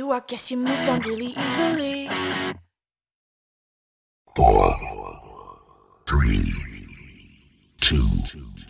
you, I guess you moved on really easily. 4, 3, 2,